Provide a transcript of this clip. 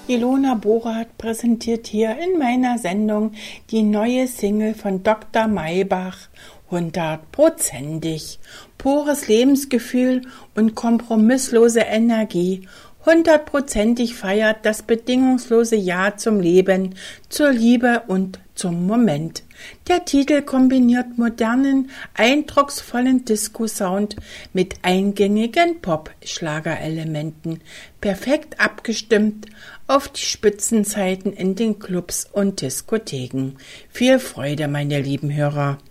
Ilona Borath präsentiert hier in meiner Sendung die neue Single von Dr. Maybach, 100%ig. Pures Lebensgefühl und kompromisslose Energie. 100%ig feiert das bedingungslose Ja zum Leben, zur Liebe und zum Moment. Der Titel kombiniert modernen, eindrucksvollen Disco-Sound mit eingängigen Pop-Schlagerelementen, perfekt abgestimmt auf die Spitzenzeiten in den Clubs und Diskotheken. Viel Freude, meine lieben Hörer!